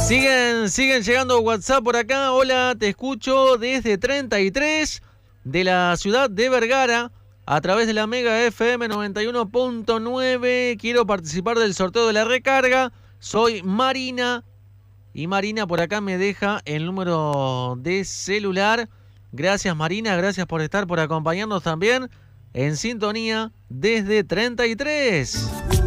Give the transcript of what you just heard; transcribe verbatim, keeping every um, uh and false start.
Siguen, siguen llegando WhatsApp por acá. Hola, te escucho desde treinta y tres de la ciudad de Vergara a través de la Mega F M noventa y uno punto nueve. Quiero participar del sorteo de la recarga. Soy Marina. Y Marina por acá me deja el número de celular. Gracias Marina, gracias por estar, por acompañarnos también en sintonía desde treinta y tres.